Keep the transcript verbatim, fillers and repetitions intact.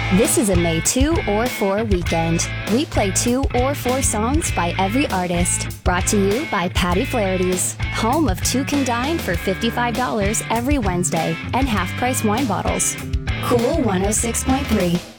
This is a May two or four weekend. We play two or four songs by every artist. Brought to you by Patty Flaherty's, home of Two Can Dine for fifty-five dollars every Wednesday and half-price wine bottles. Cool one oh six point three.